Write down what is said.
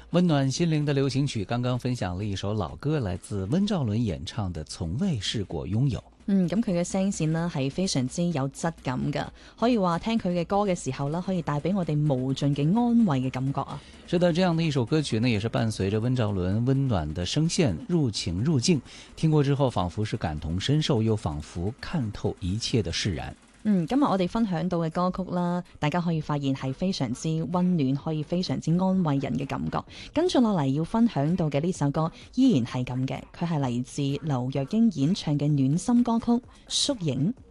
温暖心靈的流行曲，剛剛分享了一首老歌，來自溫兆倫演唱的《從未試過擁有》。 咁佢嘅聲線呢係非常之有質感㗎，可以話聽佢嘅歌嘅時候呢，可以帶俾我哋無盡嘅安慰嘅感覺啊。 是的，這樣的一首歌曲呢，也是伴隨着溫兆倫溫暖的聲線入情入境，聽過之後仿佛是感同身受，又仿佛看透一切的釋然。 今日我哋分享到嘅歌曲啦，大家可以發現係非常之溫暖，可以非常之安慰人嘅感覺。跟住落嚟要分享到嘅呢首歌依然係咁嘅，佢係嚟自劉若英演唱嘅暖心歌曲《縮影》。